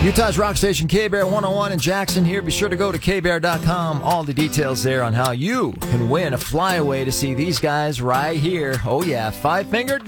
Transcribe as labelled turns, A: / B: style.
A: Utah's Rock Station, K-Bear 101 in Jackson here. Be sure to go to kbear.com. All the details there on how you can win a flyaway to see these guys right here. Oh, yeah, Five Finger